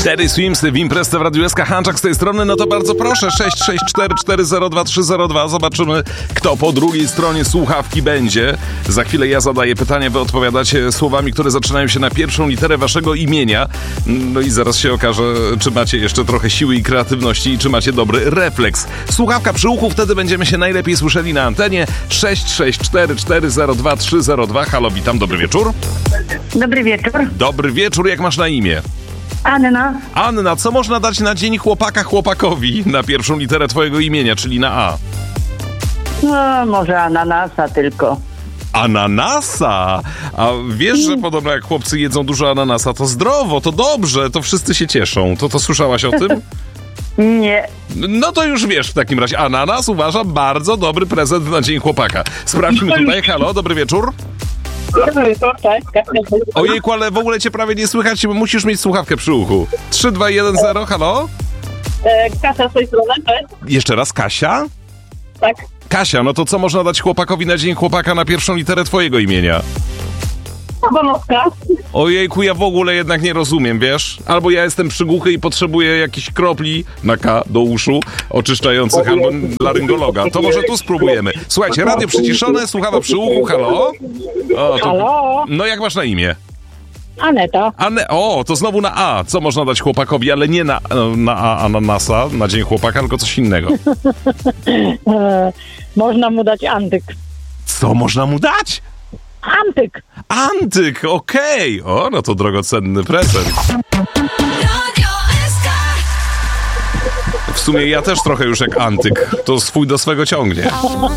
Daddy Swimsy w imprezę w Radiu SK. Hanczak z tej strony, no to bardzo proszę, 664402302. Zobaczymy, kto po drugiej stronie słuchawki będzie. Za chwilę ja zadaję pytanie, wy odpowiadacie słowami, które zaczynają się na pierwszą literę waszego imienia. No i zaraz się okaże, czy macie jeszcze trochę siły i kreatywności i czy macie dobry refleks. Słuchawka przy uchu, wtedy będziemy się najlepiej słyszeli na antenie. 664402302. Halo, witam, dobry wieczór. Dobry wieczór. Dobry wieczór, jak masz na imię? Anna. Anna, co można dać na dzień chłopaka chłopakowi na pierwszą literę twojego imienia, czyli na A? No, może ananasa tylko. Ananasa! A wiesz, że podobno jak chłopcy jedzą dużo ananasa, to zdrowo, to dobrze, to wszyscy się cieszą. To słyszałaś o tym? Nie. No to już wiesz w takim razie. Ananas uważam bardzo dobry prezent na dzień chłopaka. Sprawdźmy tutaj. Halo, dobry wieczór. Dobry wieczór, cześć. Ojejku, ale w ogóle cię prawie nie słychać, bo musisz mieć słuchawkę przy uchu. 3, 2, 1, 0, halo? Kasia z tej strony, cześć. Jeszcze raz, Kasia? Tak. Kasia, no to co można dać chłopakowi na dzień chłopaka na pierwszą literę twojego imienia? Bonoska. Ojejku, ja w ogóle jednak nie rozumiem, wiesz? Albo ja jestem przygłuchy i potrzebuję jakichś kropli na K do uszu oczyszczających albo laryngologa. To może tu spróbujemy. Słuchajcie, radio przyciszone, słuchawa przy uchu, halo? O, to... Halo? No jak masz na imię? Aneta. O, to znowu na A. Co można dać chłopakowi, ale nie na A ananasa na dzień chłopaka, tylko coś innego. Można mu dać antyk. Co można mu dać? Antyk. Antyk, okej. O, no to drogocenny prezent. W sumie ja też trochę już jak antyk. To swój do swego ciągnie.